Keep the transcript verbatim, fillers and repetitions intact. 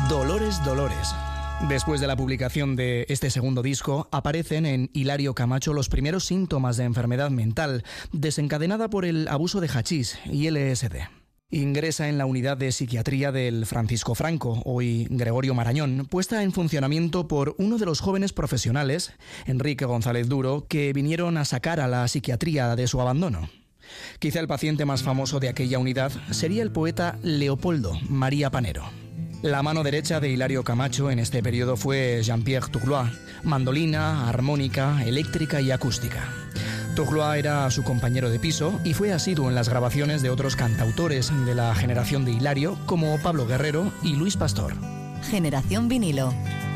Dolores Dolores. Después de la publicación de este segundo disco, aparecen en Hilario Camacho los primeros síntomas de enfermedad mental, desencadenada por el abuso de hachís y L S D. Ingresa en la unidad de psiquiatría del Francisco Franco, hoy Gregorio Marañón, puesta en funcionamiento por uno de los jóvenes profesionales, Enrique González Duro, que vinieron a sacar a la psiquiatría de su abandono. Quizá el paciente más famoso de aquella unidad sería el poeta Leopoldo María Panero. La mano derecha de Hilario Camacho en este periodo fue Jean-Pierre Tourlois, mandolina, armónica, eléctrica y acústica. Tourlois era su compañero de piso y fue asiduo en las grabaciones de otros cantautores de la generación de Hilario como Pablo Guerrero y Luis Pastor. Generación Vinilo.